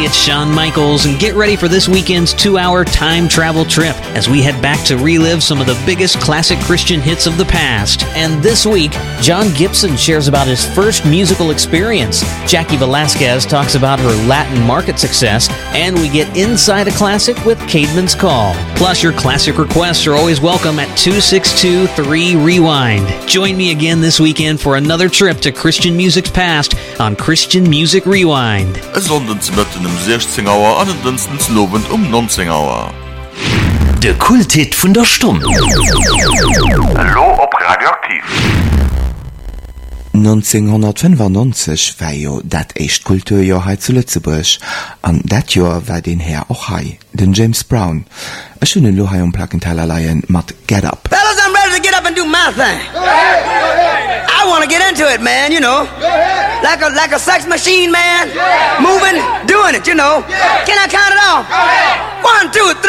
it's Shawn Michaels, and get ready for this weekend's 2-hour time travel trip as we head back to relive some of the biggest classic Christian hits of the past. And this week, John Gibson shares about his first musical experience. Jackie Velasquez talks about her Latin market success, and we get inside a classic with Caedmon's Call. Plus, your classic requests are always welcome at 262-3-REWIND. Join me again this weekend for another trip to Christian music's past on Christian Music Rewind. Sonnens mitten 16 Auer an dünstens lobend 19 Auer. Der Kulthit von der Stunde. Hallo ob Radioaktiv. 1995 war jo dat echt Kulturjahr zu Lützeburg. An dat Jahr war den Herr auch high, den James Brown. A schöne Lohai und Plakenteilerleihen mat Get Up. Fellas, I'm ready to get up and do my thing. Go ahead. I want to get into it, man, you know. Like a sex machine, man. Moving, doing it, you know. Can I count it off? 1, 2, 3.